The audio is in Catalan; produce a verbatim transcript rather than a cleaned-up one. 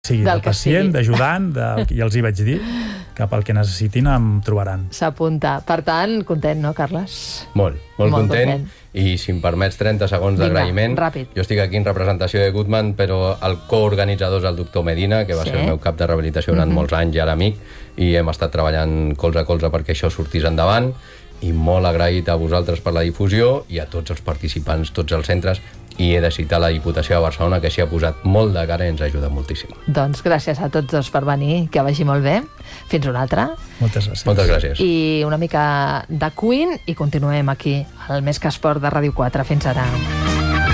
Sí, del, del pacient, d'ajudant, de... i els hi vaig dir que pel que necessitin em trobaran. S'apunta. Per tant, content, no, Carles? Molt, molt, molt content. content. I si em permets trenta segons d'agraïment. Ràpid. Jo estic aquí en representació de Goodman, però el coorganitzador és el doctor Medina, que va sí. ser el meu cap de rehabilitació durant mm-hmm. molts anys i ara amic, i hem estat treballant colze a colze perquè això sortís endavant, i molt agraït a vosaltres per la difusió i a tots els participants, tots els centres, i he de citar la Diputació de Barcelona, que s'hi ha posat molt de cara i ens ajuda moltíssim. Doncs gràcies a tots dos per venir, que vagi molt bé. Fins una altra. Moltes gràcies. Moltes gràcies. I una mica de Queen i continuem aquí, al Més que Esport de Ràdio quatre. Fins ara.